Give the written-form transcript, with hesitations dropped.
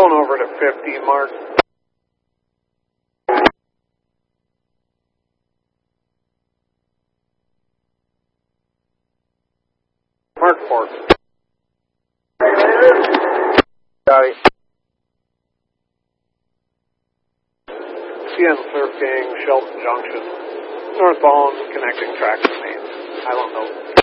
Going over to 50, Mark. Mark 4. Got it. CN Surf Gang, Shelton Junction. Northbound, connecting tracks and mains. I don't know.